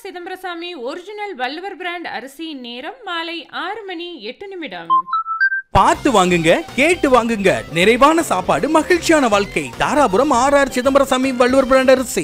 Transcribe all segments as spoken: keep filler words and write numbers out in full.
Chidambarasamy original Valluvar brand அரிசியின் நேரம் மாலை ஆறு மணி எட்டு நிமிடம். பார்த்து வாங்குங்க, கேட்டு வாங்குங்க. நிறைவான சாப்பாடு, மகிழ்ச்சியான வாழ்க்கை. Dharapuram R R Chidambarasamy Valluvar brand அரிசி.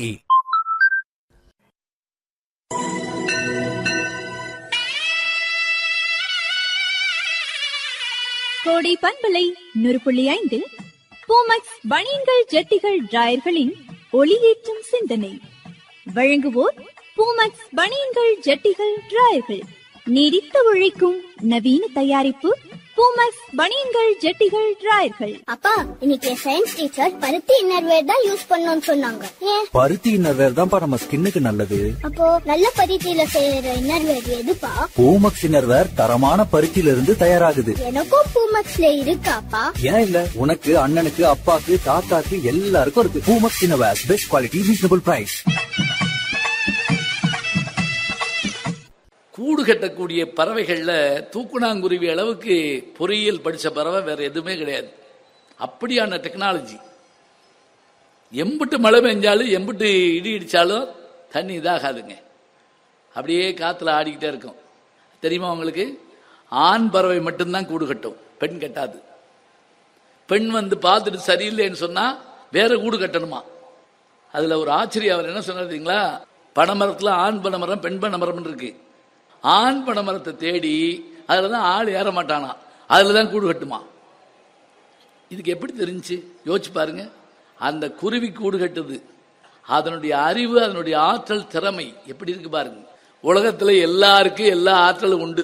கோடை பண்பலை நூறு புள்ளி ஐந்து பூமக்ஸ் பனியன்கள் ஜட்டிகள் டிராயர்களின் ஒளியேற்றும் சிந்தனை வழங்குவோர் பூமக்ஸ் பனியன்கள் ஜட்டிகள் டிராயர்கள். நீடித்து உழைக்கும் நவீன தயாரிப்பு பூமக்ஸ் பனியன்கள் ஜட்டிகள் டிராயர்கள். அப்பா, இன்னைக்கு சயின்ஸ் டீச்சர் பருத்தி இன்னர்வேர் தான் யூஸ் பண்ணணும்னு சொன்னாங்க. ஏன்? பருத்தி இன்னர்வேர் தான்ப்பா நம்ம ஸ்கின்னுக்கு நல்லது. அப்போ நல்ல பருத்தியில செய்யற இன்னர்வேர் எதுப்பா? பூமக்ஸ் இன்னர்வேர் தரமான பருத்தியில இருந்து தயாராகுது. எனக்கும் பூமக்ஸ்ல இருக்காப்பா. ஏன் இல்ல, உனக்கு, அண்ணனுக்கு, அப்பாக்கு, தாத்தாக்கு எல்லாருக்கும் இருக்கு. Poomex innerwear, best quality, reasonable price. கூடு கட்டக்கூடிய பறவைகள்ல தூக்குனாங்குருவி அளவுக்கு பொறியியல் படிச்ச பறவை வேற எதுவுமே கிடையாது. அப்படியான டெக்னாலஜி. எம்பிட்டு மழை பெஞ்சாலும் எம்பிட்டு இடி இடிச்சாலும் தண்ணி இதாகாதுங்க. அப்படியே காத்துல ஆடிக்கிட்டே இருக்கும். தெரியுமா உங்களுக்கு? ஆண் பறவை மட்டும்தான் கூடு கட்டும், பெண் கட்டாது. பெண் வந்து பார்த்துட்டு சரியில்லைன்னு சொன்னா வேற கூடு கட்டணுமா. அதுல ஒரு ஆச்சரியம். அவர் என்ன சொன்னாருங்களா, பனைமரத்துல ஆண் பனைமரம் பெண் பனைமரம் இருக்கு. ஆண் பனைமரத்தை தேடி அதுலதான் ஆள் ஏற மாட்டானா, அதுலதான் கூடு கட்டுமா. இதுக்கு எப்படி தெரிஞ்சு யோசிச்சு பாருங்க. அந்த குருவி கூடு கட்டுது. அதனுடைய அறிவு, அதனுடைய ஆற்றல், திறமை எப்படி இருக்கு பாருங்க. உலகத்துல எல்லாருக்கும் எல்லா ஆற்றலும் உண்டு.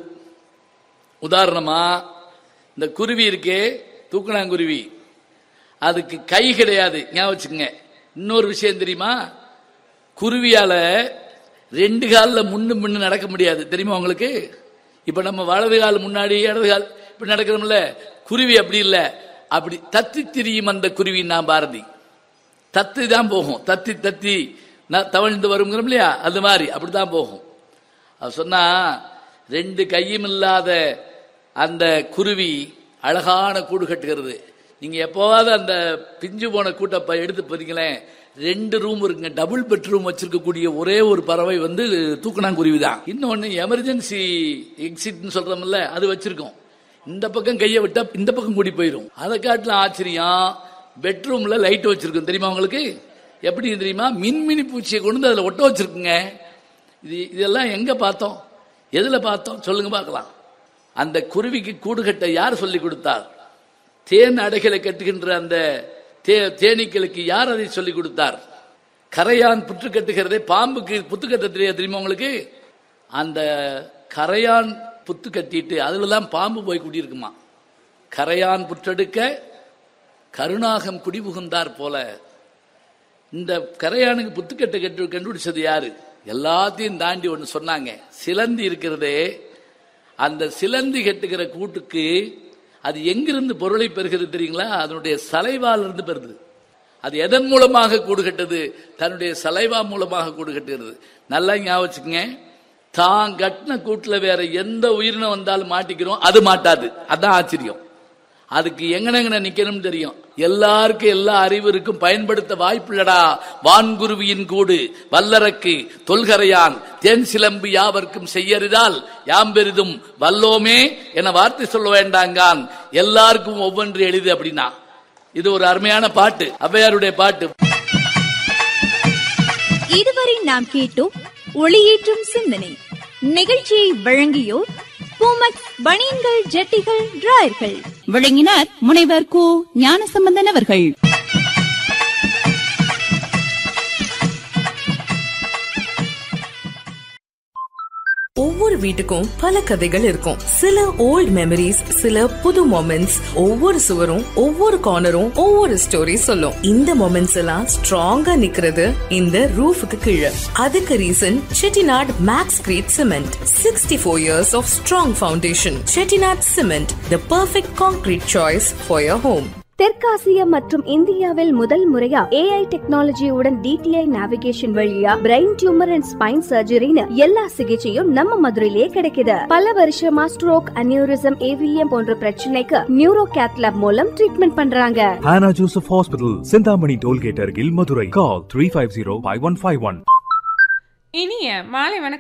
உதாரணமா இந்த குருவி இருக்கே, தூக்குனாங்குருவி, அதுக்கு கை கிடையாது, ஞாபகம் வச்சுக்கங்க. இன்னொரு விஷயம் தெரியுமா, குருவியால ரெண்டு காலில் முன்னு முன்னு நடக்க முடியாது. தெரியுமா உங்களுக்கு? இப்ப நம்ம வலது கால் முன்னாடி, இடது கால் இப்படி நடக்கிறோம்ல. குருவி அப்படி இல்லை. அப்படி தத்தி திரியும் அந்த குருவி. நான் பாரதி தத்தி தான் போகும். தத்தி தத்தி தவழ்ந்து வருங்கிறோம் இல்லையா, அது மாதிரி அப்படித்தான் போகும். அது சொன்னா ரெண்டு கையும் இல்லாத அந்த குருவி அழகான கூடு கட்டுகிறது. நீங்க எப்போவாவது அந்த பிஞ்சு போன கூட்டப்ப எடுத்து போறீங்களேன், ரெண்டு ரூம் இருக்குங்க. டபுள் பெட்ரூம் வச்சிருக்கக்கூடிய ஒரே ஒரு பறவை வந்து தூக்குனாங்குருவி தான். இன்னொன்னு எமர்ஜென்சி எக்ஸிட்னு சொல்றோம்ல, அது வச்சிருக்கோம். இந்த பக்கம் கையை விட்டா இந்த பக்கம் கூடி போயிடும். அதை காட்டில ஆச்சரியம், பெட்ரூம்ல லைட் வச்சிருக்கோம். தெரியுமா உங்களுக்கு? எப்படி தெரியுமா? மின்மினி பூச்சியை கொண்டு வந்து அதுல ஒட்ட வச்சிருக்குங்க. இது இதெல்லாம் எங்க பார்த்தோம், எதுல பார்த்தோம் சொல்லுங்க பார்க்கலாம். அந்த குருவிக்கு கூடு கட்ட யார் சொல்லி கொடுத்தார்? தேன் அடைகளை கட்டுகின்ற அந்த தேனீக்களுக்கு யார் அதை சொல்லிக் கொடுத்தார்? கரையான் புற்று கட்டுகிறதே, பாம்புக்கு புத்து கட்ட தெரியாது. தெரியுமா உங்களுக்கு? அந்த கரையான் புத்து கட்டிட்டு அதுலதான் பாம்பு போய் குடியிருக்குமா. கரையான் புற்றெடுக்க கருணாகம் குடிபுகுந்தார் போல. இந்த கரையானுக்கு புத்துக்கட்டை கட்டு கண்டுபிடிச்சது யாரு? எல்லாத்தையும் தாண்டி ஒன்று சொன்னாங்க. சிலந்தி இருக்கிறதே, அந்த சிலந்தி கட்டுகிற கூட்டுக்கு அது எங்கிருந்து பொருளை பெறுகிறது தெரியுங்களா? அதனுடைய சலைவால் இருந்து பெறுது. அது எதன் மூலமாக கூடு கட்டது? தன்னுடைய சலைவா மூலமாக கூடு கட்டுகிறது. நல்லா ஞாபகம் வச்சுக்கங்க. தான் கட்டின கூட்டுல வேற எந்த உயிரினம் வந்தாலும் மாட்டிக்கிறோம், அது மாட்டாது. அதான் ஆச்சரியம். அதுக்கு எங்கனெங்கன நிக்கணும்னு தெரியும். எல்லாருக்கும் எல்லா அறிவு இருக்கும், பயன்படுத்த வாய்ப்பு இல்லடா. வான்குருவியின் கூடு வல்லரக்கு தொல்கரையான் தேன் சிலம்பு யாவர்க்கும் செய்யறிதால் யாம் பெரிதும் வல்லோமே என வார்த்தை சொல்ல வேண்டாங்கான். எல்லாருக்கும் ஒவ்வொன்று எளிது அப்படின்னா. இது ஒரு அருமையான பாட்டு, ஔவையாருடைய பாட்டு. இதுவரை நாம் கேட்டோம் ஒளியேற்றும் சிந்தனை. நிகழ்ச்சியை வழங்கியோர் பூமக்ஸ் பனியன்கள் ஜட்டிகள் டிராயர்கள். வழங்கினார் முனைவர் கு ஞானசம்பந்தன் அவர்கள். ஒவ்வொரு வீட்டுக்கும் பல கதைகள் இருக்கும். சில ஓல்ட் மெமரிஸ், சில புது மொமெண்ட்ஸ். ஒவ்வொரு சுவரும் ஒவ்வொரு கார்னரும் ஒவ்வொரு ஸ்டோரி சொல்லும். இந்த மொமெண்ட்ஸ் எல்லாம் ஸ்ட்ராங்கா நிக்கிறது இந்த ரூஃபுக்கு கீழே. அதுக்கு reason Chettinad maths great cement. Sixty four years of strong foundation. Chettinad cement, the perfect concrete choice for your home. தெற்காசிய மற்றும் இந்தியாவில் முதல் முறையா ஏஐ டெக்னாலஜியுடன் டிடிஐ நேவிகேஷன் வழியா பிரெயின் டியூமர் அண்ட் ஸ்பைன் சர்ஜரின்னு எல்லா சிகிச்சையும் நம்ம மதுரையிலே கிடைக்குது. பல வருஷமா ஸ்ட்ரோக், அனியூரிசம், ஏவிஎம் போன்ற பிரச்சனைக்கு நியூரோ கேத் லேப் மூலம் ட்ரீட்மெண்ட் பண்றாங்க. Hannah Joseph Hospital, Sindhamani Tollgate, Madurai. Call three five zero five one five one. இனிய மாலை வணக்கம்.